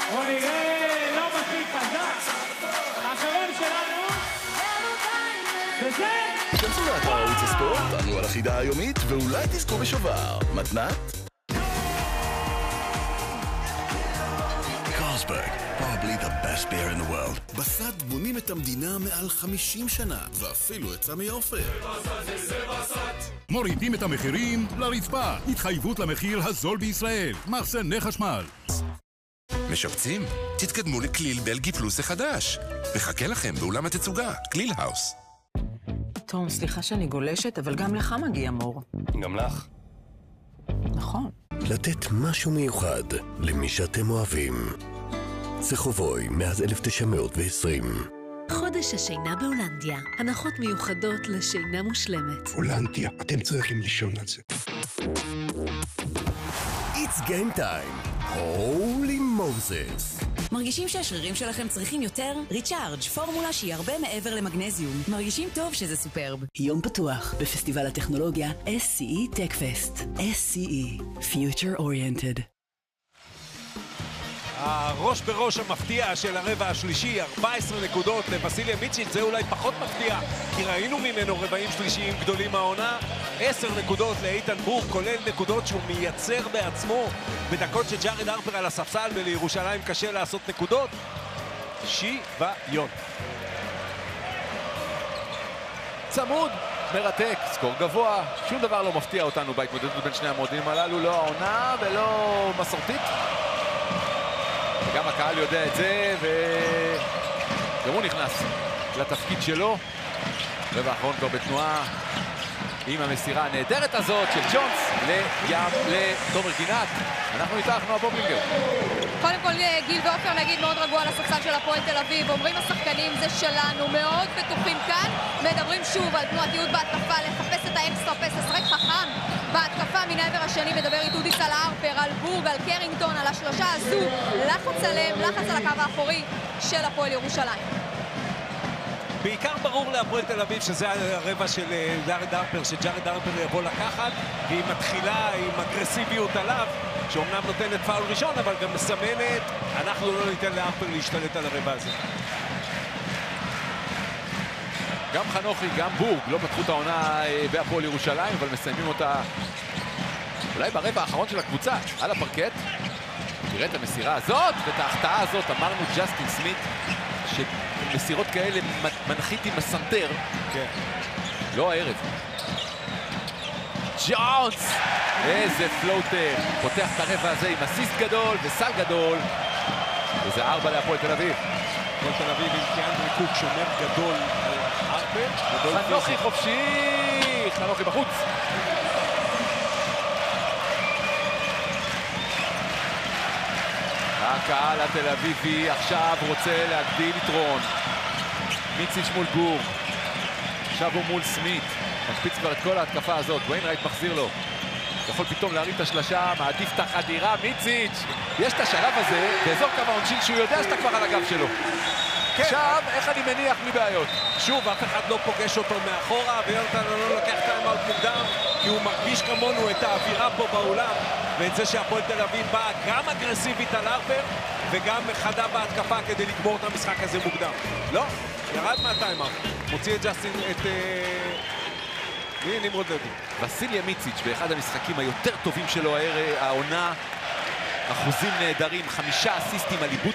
בוא נראה, לא מספיק חזק. האחרון שלנו, וזה... כנסו לאתר ערוץ הספורט, תענו על החידה היומית, ואולי תזכו בשובר. מתנת? Carlsberg, probably the best beer in the world. בסד בונים את המדינה מעל 50 שנה, ואפילו את סמי עופר. מורידים את המחירים לרצפה. התחייבות למחיר הזול בישראל. מחסני חשמל. משפצים? תתקדמו לכליל בלגי פלוס החדש. מחכה לכם באולם התצוגה, כליל האוס. תום, סליחה שאני גולשת, אבל גם לך מגיע מור. גם לך. נכון. לתת משהו מיוחד למי שאתם אוהבים. סחובוי, מאז 1920. חודש השינה בהולנדיה. הנחות מיוחדות לשינה מושלמת. הולנדיה, אתם צריכים לישון על זה. It's game time. Holy Moses. מרגישים שהשרירים שלכם צריכים יותר? ריצ'ארג', פורמולה שהיא הרבה מעבר למגנזיום. מרגישים טוב שזה סופרב. יום פתוח בפסטיבל הטכנולוגיה SCE TechFest. SCE, Future Oriented. הראש בראש המפתיע של הרבע השלישי, 14 נקודות לבסיליה מיציץ', זה אולי פחות מפתיע, כי ראינו ממנו רבעים שלישיים גדולים מהעונה. 10 נקודות לאיתן בורג, כולל נקודות שהוא מייצר בעצמו בדקות שג'ארד הרפר על הספסל, ולירושלים קשה לעשות נקודות. שוויון. צמוד, מרתק, סקור גבוה, שום דבר לא מפתיע אותנו בהתמודדות בין שני המועדונים הללו, לא העונה ולא מסורתית. גם הקהל יודע את זה, וגם הוא נכנס לתפקיד שלו. רבע האחרון כבר בתנועה עם המסירה הנהדרת הזאת של ג'ונס לתומר גינת. אנחנו איתך, נועה בובלינגר. קודם כל גיל ואופר נגיד מאוד רגוע על הספסל של הפועל תל אביב. אומרים השחקנים זה שלנו, מאוד בטוחים כאן. מדברים שוב על תנועתיות בהתקפה, לחפש את האקסטרה פס, לשחק חכם בהתקפה מן העבר השני. מדבר איתודיס על הרפר, על בורג, על קרינגטון, על השלושה הזו. לחץ עליהם, לחץ על הקו האחורי של הפועל ירושלים. בעיקר ברור להפועל תל אביב שזה הרבע של ג'ארד הרפר, שג'ארד הרפר יבוא לקחת, והיא מתחילה עם אגרסיביות עליו, שאומנם נותנת פאול ראשון, אבל גם מסמנת, אנחנו לא ניתן להרפר להשתלט על הרבע הזה. גם חנוכי, גם בורג, לא פתחו את העונה בהפועל ירושלים, אבל מסיימים אותה אולי ברבע האחרון של הקבוצה, על הפרקט. תראה את המסירה הזאת, ואת ההחטאה הזאת, אמרנו ג'סטין סמית, שמסירות כאלה מנחית עם הסנטר. כן. לא הערב. ג'ונס! איזה פלוטר. פותח את הרבע הזה עם אסיסט גדול וסל גדול. וזה 4 להפועל תל אביב. הפועל תל אביב עם קיאנדרי קוק שומר גדול על הרפר. חנוכי חופשי! חנוכי בחוץ. הקהל התל אביבי עכשיו רוצה להגדיל יתרון. מיציץ' מול בורג. עכשיו הוא מול סמית. משפיץ כבר את כל ההתקפה הזאת. ויינרייט מחזיר לו. יכול פתאום להרים את השלשה, מעדיף את החדירה. מיציץ'. יש את השלב הזה באזור קו העונשין שהוא יודע שאתה כבר על הגב שלו. כן. עכשיו, איך אני מניח בלי בעיות? שוב, אף אחד לא פוגש אותו מאחורה, ויונתן לא לוקח טיימאוט מוקדם, כי הוא מרגיש כמונו את האווירה פה באולם, ואת זה שהפועל תל אביב באה גם אגרסיבית על הרפר, וגם חדה בהתקפה כדי לגמור את המשחק הזה מוקדם. לא, ירד מהטיימאוט. מוציא את ג'סטין, את... נמרוד לוי. בסיליה מיציץ' באחד המשחקים היותר טובים שלו העונה, אחוזים נהדרים, 5 אסיסטים על עיבוד